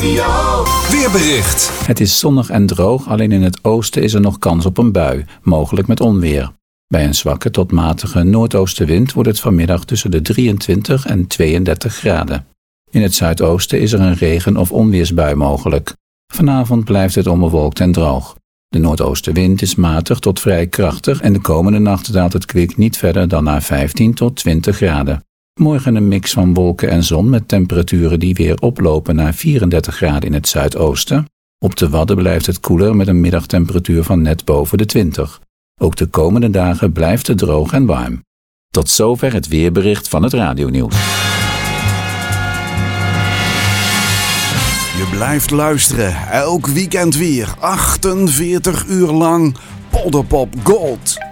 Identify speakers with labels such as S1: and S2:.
S1: radio.
S2: Weerbericht.
S3: Het is zonnig en droog, alleen in het oosten is er nog kans op een bui, mogelijk met onweer. Bij een zwakke tot matige noordoostenwind wordt het vanmiddag tussen de 23 en 32 graden. In het zuidoosten is er een regen- of onweersbui mogelijk. Vanavond blijft het onbewolkt en droog. De noordoostenwind is matig tot vrij krachtig en de komende nacht daalt het kwik niet verder dan naar 15 tot 20 graden. Morgen een mix van wolken en zon met temperaturen die weer oplopen naar 34 graden in het zuidoosten. Op de Wadden blijft het koeler met een middagtemperatuur van net boven de 20. Ook de komende dagen blijft het droog en warm. Tot zover het weerbericht van het radionieuws.
S2: Je blijft luisteren, elk weekend weer, 48 uur lang, Polderpop Gold.